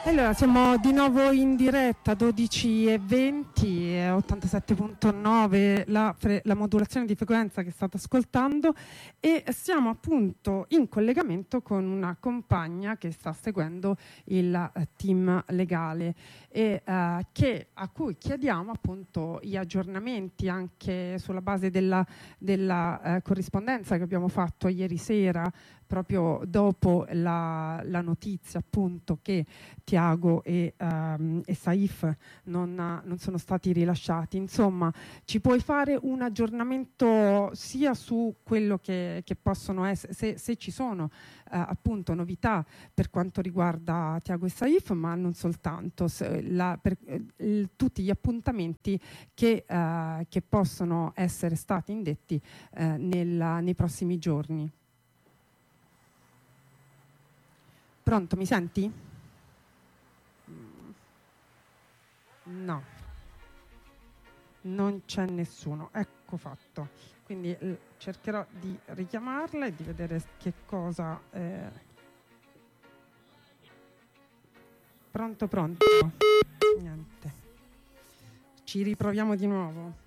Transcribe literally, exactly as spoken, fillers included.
Allora, siamo di nuovo in diretta, dodici e venti, ottantasette virgola nove la, fre- la modulazione di frequenza che state ascoltando, e siamo appunto in collegamento con una compagna che sta seguendo il eh, team legale e eh, che, a cui chiediamo appunto gli aggiornamenti anche sulla base della, della eh, corrispondenza che abbiamo fatto ieri sera, proprio dopo la, la notizia appunto che Tiago e, um, e Saif non, non sono stati rilasciati. Insomma, ci puoi fare un aggiornamento sia su quello che, che possono essere, se, se ci sono uh, appunto novità per quanto riguarda Tiago e Saif, ma non soltanto, la, per, il, tutti gli appuntamenti che, uh, che possono essere stati indetti uh, nella, nei prossimi giorni. Pronto, mi senti? No, non c'è nessuno, ecco fatto. Quindi eh, cercherò di richiamarla e di vedere che cosa... Eh... Pronto, pronto? Niente. Ci riproviamo di nuovo.